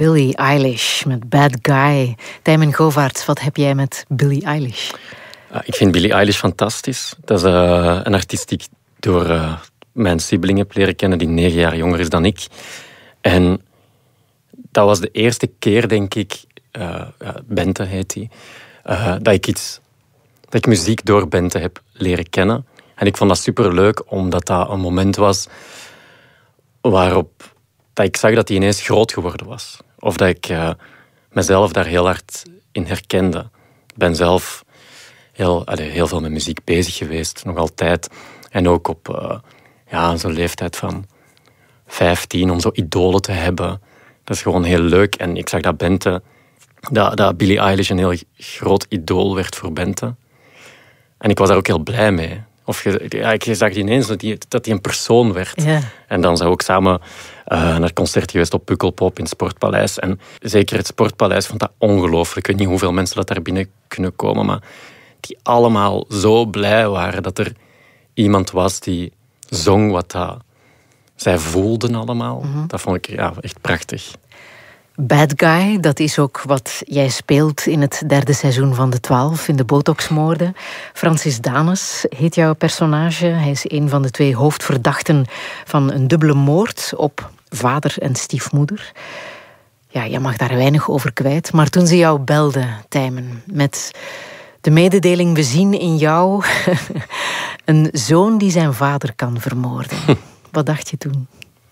Billie Eilish met Bad Guy. Tijmen Govaerts, wat heb jij met Billie Eilish? Ik vind Billie Eilish fantastisch. Dat is een artiest die ik door mijn sibling heb leren kennen, die 9 jaar jonger is dan ik. En dat was de eerste keer, denk ik, Bente heet die, dat ik muziek door Bente heb leren kennen. En ik vond dat superleuk, omdat dat een moment was waarop dat ik zag dat hij ineens groot geworden was. Of dat ik mezelf daar heel hard in herkende. Ik ben zelf heel veel met muziek bezig geweest, nog altijd. En ook op zo'n leeftijd van 15, om zo idolen te hebben. Dat is gewoon heel leuk. En ik zag dat Bente, dat Billie Eilish een heel groot idool werd voor Bente. En ik was daar ook heel blij mee. Ik zag ineens dat hij een persoon werd. Ja. En dan zijn we ook samen naar concert geweest op Pukkelpop in het Sportpaleis. En zeker het Sportpaleis vond dat ongelooflijk. Ik weet niet hoeveel mensen dat daar binnen kunnen komen, maar die allemaal zo blij waren dat er iemand was die zong wat zij voelden allemaal. Mm-hmm. Dat vond ik echt prachtig. Bad Guy, dat is ook wat jij speelt in het 3e seizoen van De 12, in de Botoxmoorden. Francis Danes heet jouw personage. Hij is een van de 2 hoofdverdachten van een dubbele moord op vader en stiefmoeder. Ja, je mag daar weinig over kwijt. Maar toen ze jou belden, Tijmen, met de mededeling: we zien in jou een zoon die zijn vader kan vermoorden. Wat dacht je toen?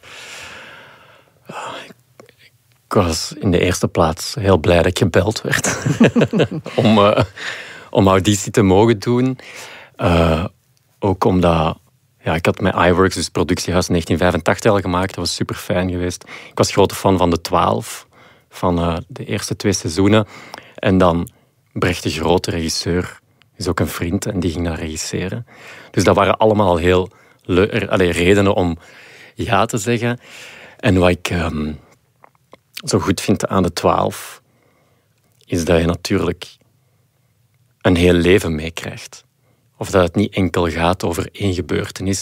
Ik was in de eerste plaats heel blij dat ik gebeld werd. om auditie te mogen doen. Ook omdat ik had met iWorks, dus productiehuis, 1985 al gemaakt. Dat was super fijn geweest. Ik was grote fan van De 12, van de eerste 2 seizoenen. En dan Brecht de Grote, regisseur, is ook een vriend en die ging daar regisseren. Dus dat waren allemaal heel redenen om ja te zeggen. En wat ik zo goed vind aan De 12, is dat je natuurlijk een heel leven meekrijgt. Of dat het niet enkel gaat over 1 gebeurtenis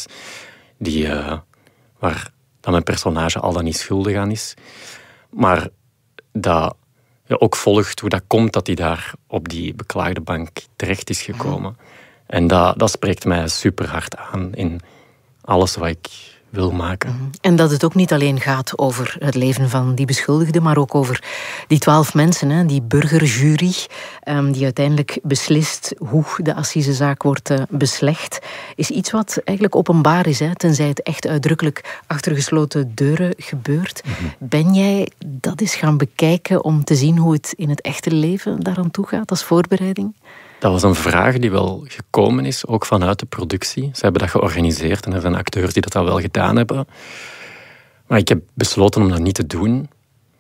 waar dat mijn personage al dan niet schuldig aan is. Maar dat je ook volgt hoe dat komt dat hij daar op die beklaagde bank terecht is gekomen. En dat spreekt mij super hard aan in alles wat ik wil maken. En dat het ook niet alleen gaat over het leven van die beschuldigde, maar ook over die 12 mensen, die burgerjury, die uiteindelijk beslist hoe de assisezaak wordt beslecht, is iets wat eigenlijk openbaar is, tenzij het echt uitdrukkelijk achter gesloten deuren gebeurt. Mm-hmm. Ben jij dat eens gaan bekijken om te zien hoe het in het echte leven daaraan toe gaat als voorbereiding? Dat was een vraag die wel gekomen is, ook vanuit de productie. Ze hebben dat georganiseerd en er zijn acteurs die dat al wel gedaan hebben. Maar ik heb besloten om dat niet te doen.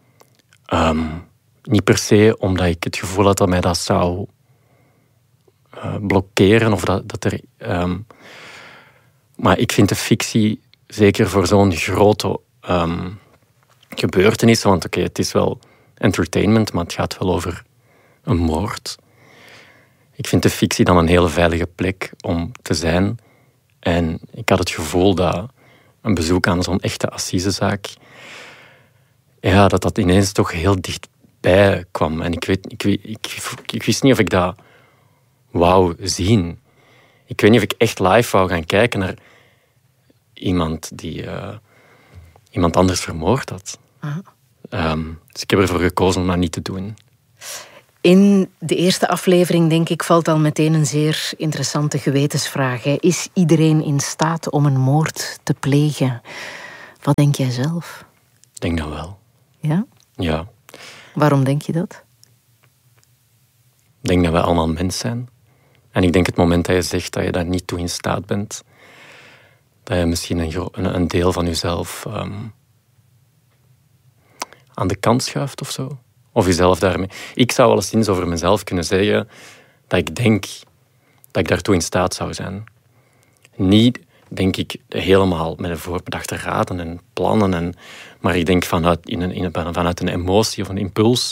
Niet per se omdat ik het gevoel had dat mij dat zou blokkeren. Of dat er, maar ik vind de fictie, zeker voor zo'n grote gebeurtenis, want het is wel entertainment, maar het gaat wel over een moord. Ik vind de fictie dan een hele veilige plek om te zijn. En ik had het gevoel dat een bezoek aan zo'n echte assisezaak, dat ineens toch heel dichtbij kwam. En ik wist niet of ik dat wou zien. Ik weet niet of ik echt live wou gaan kijken naar iemand die iemand anders vermoord had. Dus ik heb ervoor gekozen om dat niet te doen. In de eerste aflevering, denk ik, valt al meteen een zeer interessante gewetensvraag. Is iedereen in staat om een moord te plegen? Wat denk jij zelf? Ik denk dat wel. Ja? Ja. Waarom denk je dat? Ik denk dat wij allemaal mens zijn. En ik denk het moment dat je zegt dat je daar niet toe in staat bent, dat je misschien een deel van jezelf aan de kant schuift of zo. Of jezelf daarmee. Ik zou alleszins over mezelf kunnen zeggen dat ik denk dat ik daartoe in staat zou zijn. Niet, denk ik, helemaal met een voorbedachte raden en plannen. Maar ik denk vanuit een emotie of een impuls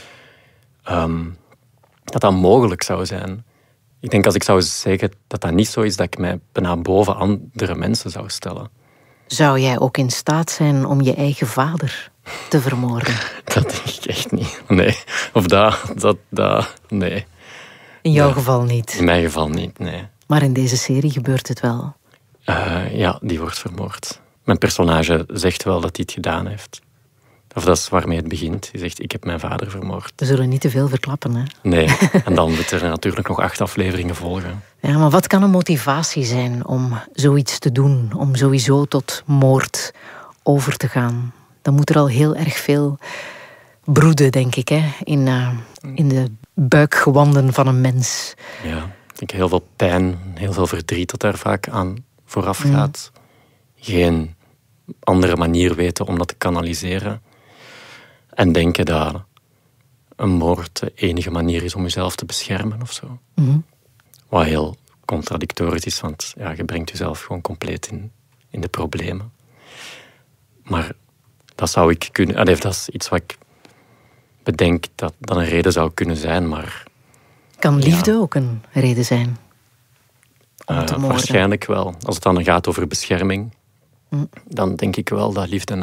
dat mogelijk zou zijn. Ik denk als ik zou zeggen dat dat niet zo is, dat ik mij bijna boven andere mensen zou stellen. Zou jij ook in staat zijn om je eigen vader te vermoorden? Dat denk ik echt niet. Nee. Of nee. In jouw geval niet? In mijn geval niet, nee. Maar in deze serie gebeurt het wel? Ja, die wordt vermoord. Mijn personage zegt wel dat hij het gedaan heeft. Of dat is waarmee het begint. Hij zegt, ik heb mijn vader vermoord. We zullen niet te veel verklappen, hè? Nee, en dan moeten er natuurlijk nog 8 afleveringen volgen. Ja, maar wat kan een motivatie zijn om zoiets te doen? Om sowieso tot moord over te gaan? Dan moet er al heel erg veel broeden, denk ik, hè? In de buikgewanden van een mens. Ja, ik denk heel veel pijn, heel veel verdriet dat daar vaak aan vooraf gaat. Geen andere manier weten om dat te kanaliseren. En denken dat een moord de enige manier is om jezelf te beschermen of zo. Wat heel contradictorisch is, want ja, je brengt jezelf gewoon compleet in de problemen. Maar dat zou ik kunnen... Dat is iets wat ik bedenk dat een reden zou kunnen zijn, maar... Kan liefde ook een reden zijn om te moorden? Waarschijnlijk wel. Als het dan gaat over bescherming, dan denk ik wel dat liefde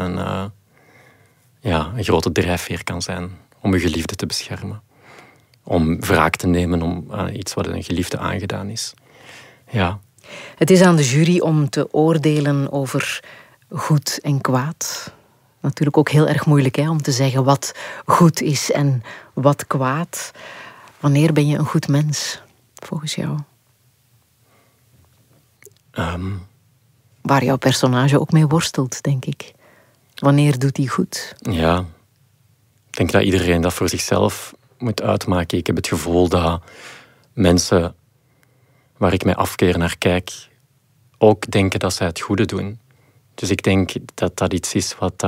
een grote drijfveer kan zijn om je geliefde te beschermen. Om wraak te nemen om iets wat een geliefde aangedaan is. Ja. Het is aan de jury om te oordelen over goed en kwaad. Natuurlijk ook heel erg moeilijk, hè, om te zeggen wat goed is en wat kwaad. Wanneer ben je een goed mens, volgens jou? Waar jouw personage ook mee worstelt, denk ik. Wanneer doet hij goed? Ja, ik denk dat iedereen dat voor zichzelf moet uitmaken. Ik heb het gevoel dat mensen waar ik mij afkeer naar kijk, ook denken dat zij het goede doen. Dus ik denk dat dat iets is wat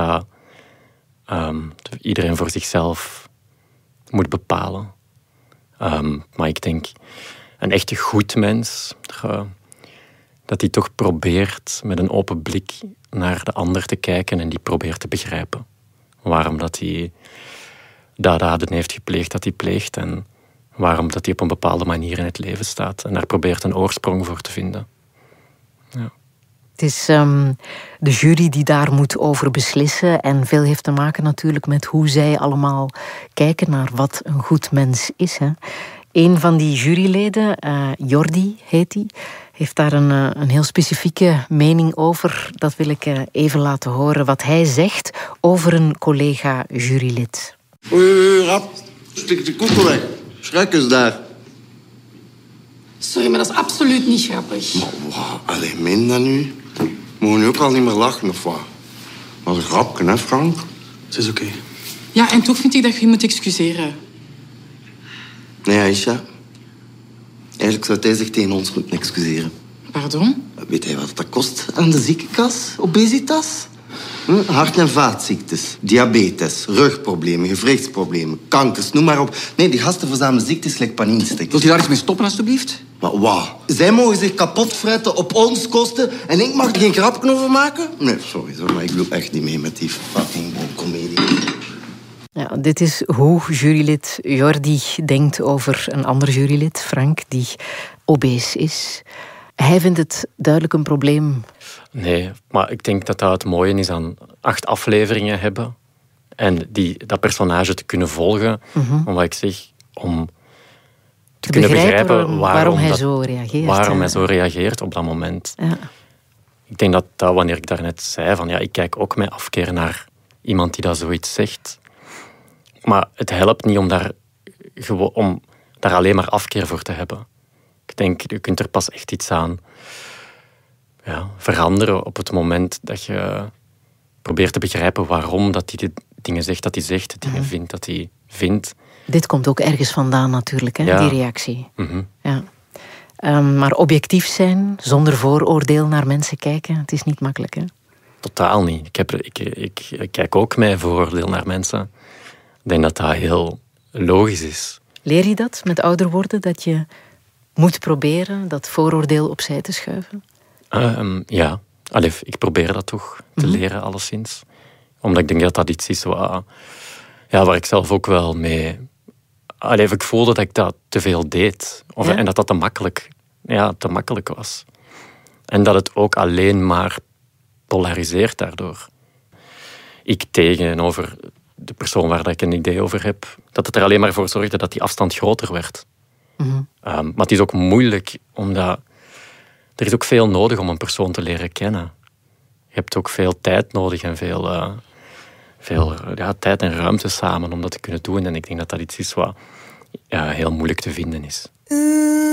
iedereen voor zichzelf moet bepalen. Maar ik denk, een echte goed mens, dat hij toch probeert met een open blik naar de ander te kijken en die probeert te begrijpen. Waarom dat hij daden heeft gepleegd dat hij pleegt en waarom dat hij op een bepaalde manier in het leven staat. En daar probeert een oorsprong voor te vinden. Ja. Het is de jury die daar moet over beslissen en veel heeft te maken natuurlijk met hoe zij allemaal kijken naar wat een goed mens is. Hè. Een van die juryleden, Jordi heet hij, heeft daar een heel specifieke mening over. Dat wil ik even laten horen wat hij zegt over een collega jurylid. Oei, rap, stik de koeken weg. Schrik eens daar. Sorry, maar dat is absoluut niet grappig. Maar wat, alleen min dan nu? Mogen nu ook al niet meer lachen, of wat? Dat is een grapje, hè, Frank? Het is oké. Ja, en toch vind ik dat je je moet excuseren. Nee, Aisha. Eigenlijk zou hij zich tegen ons moeten excuseren. Pardon? Weet hij wat dat kost aan de ziekenkas? Obesitas? Hart- en vaatziektes, diabetes, rugproblemen, gewrichtsproblemen, kankers, noem maar op. Nee, die gasten verzamelen ziektes gelijk panienstik. Wilt u daar eens mee stoppen, alstublieft? Maar wat? Zij mogen zich kapot fretten op ons kosten en ik mag er geen grapje over maken? Nee, sorry, maar ik doe echt niet mee met die fucking comedie. Ja, dit is hoe jurylid Jordi denkt over een ander jurylid, Frank, die obese is. Hij vindt het duidelijk een probleem. Nee, maar ik denk dat dat het mooie is aan 8 afleveringen hebben en dat personage te kunnen volgen. Omdat ik zeg, om te kunnen begrijpen waarom hij zo reageert. Waarom hij zo reageert op dat moment. Ja. Ik denk dat wanneer ik daarnet zei, van ja, ik kijk ook met afkeer naar iemand die dat zoiets zegt. Maar het helpt niet om daar alleen maar afkeer voor te hebben. Ik denk, je kunt er pas echt iets aan veranderen op het moment dat je probeert te begrijpen waarom dat hij de dingen zegt dat hij zegt, de dingen vindt dat hij vindt. Dit komt ook ergens vandaan natuurlijk, hè, die reactie. Ja. Maar objectief zijn, zonder vooroordeel naar mensen kijken, het is niet makkelijk, hè? Totaal niet. Ik kijk ook met vooroordeel naar mensen. Ik denk dat dat heel logisch is. Leer je dat met ouder worden, dat je moet proberen dat vooroordeel opzij te schuiven? Ja. Ik probeer dat toch te leren, alleszins. Omdat ik denk dat dat iets is waar ik zelf ook wel mee... ik voelde dat ik dat te veel deed. En dat te makkelijk was. En dat het ook alleen maar polariseert daardoor. Ik tegenover de persoon waar ik een idee over heb, dat het er alleen maar voor zorgde dat die afstand groter werd. Mm-hmm. Maar het is ook moeilijk, omdat er is ook veel nodig om een persoon te leren kennen. Je hebt ook veel tijd nodig en veel tijd en ruimte samen om dat te kunnen doen. En ik denk dat dat iets is wat heel moeilijk te vinden is.